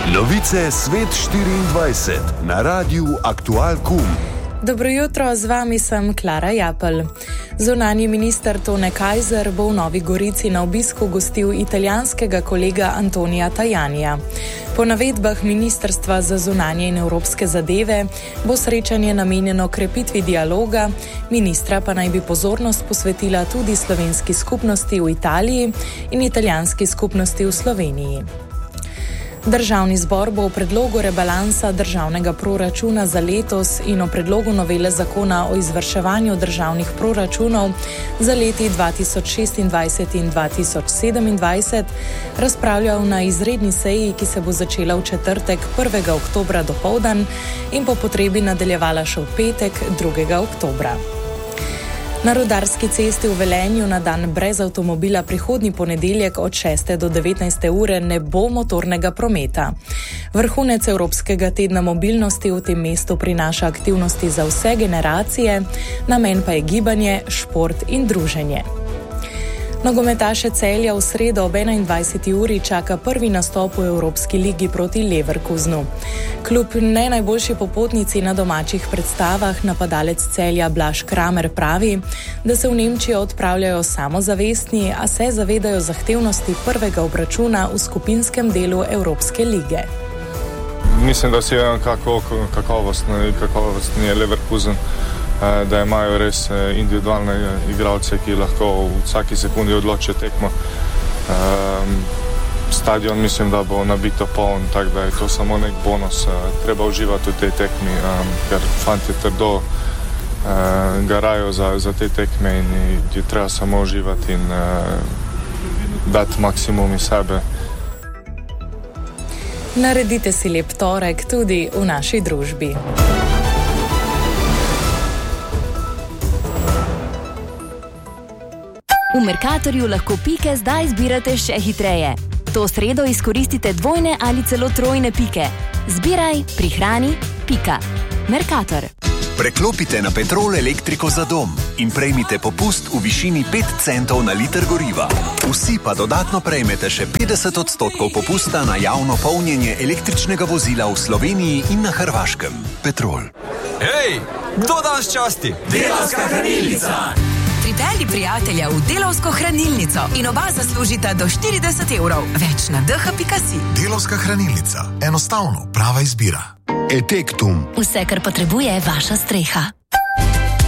Novice Svet 24 na Radiu Aktual KUM. Dobro jutro, z vami sem Klara Japelj. Zunanji minister Tone Kajzer bo v Novi Gorici na obisku gostil italijanskega kolega Antonija Tajanija. Po navedbah Ministrstva za zunanje in evropske zadeve bo srečanje namenjeno krepitvi dialoga, ministra pa naj bi pozornost posvetila tudi slovenski skupnosti v Italiji in italijanski skupnosti v Sloveniji. Državni zbor bo o predlogu rebalansa državnega proračuna za letos in o predlogu novele zakona o izvrševanju državnih proračunov za leti 2026 in 2027 razpravljal na izredni seji, ki se bo začela v četrtek 1. oktobra dopoldan in po potrebi nadaljevala še v petek 2. oktobra. Na Rudarski cesti v Velenju na dan brez avtomobila prihodnji ponedeljek od 6. do 19. ure ne bo motornega prometa. Vrhunec Evropskega tedna mobilnosti v tem mestu prinaša aktivnosti za vse generacije, namen pa je gibanje, šport in druženje. Nogometaše Celja v sredo ob 21. uri čaka prvi nastop v Evropski ligi proti Leverkusenu. Kljub ne najboljši popotnici na domačih predstavah napadalec Celja Blaž Kramer pravi, da se v Nemčijo odpravljajo samozavestni, a se zavedajo zahtevnosti prvega obračuna v skupinskem delu Evropske lige. Mislim, da si je kakovostni Leverkusen, da imajo res individualne igralce, ki lahko v vsaki sekundi odločijo tekmo. Stadion mislim, da bo nabito poln, tako da je to samo nek bonus. Treba uživati v tej tekmi, ker fanti trdo garajo za te tekme in je treba samo uživati in dati maksimum iz sebe. Naredite si lep torek tudi v naši družbi. V Mercatorju lahko pike zdaj zbirate še hitreje. To sredo izkoristite dvojne ali celo trojne pike. Zbiraj, prihrani, pika. Mercator. Preklopite na Petrol elektriko za dom in prejmite popust v višini 5 centov na liter goriva. Vsi pa dodatno prejmete še 50% popusta na javno polnjenje električnega vozila v Sloveniji in na Hrvaškem. Petrol. Hej, kdo danes časti? Delavska hranilnica! Pripelji prijatelja v Delavsko hranilnico in oba zaslužita do 40 evrov. Več na dh.si. Delavska hranilnica. Enostavno, prava izbira. Etektum. Vse, kar potrebuje vaša streha.